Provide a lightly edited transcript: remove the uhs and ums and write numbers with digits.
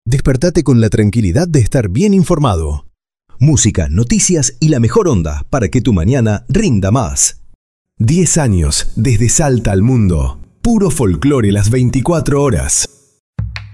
Despertate con la tranquilidad de estar bien informado. Música, noticias y la mejor onda para que tu mañana rinda más. 10 años desde Salta al mundo. Puro folclore las 24 horas.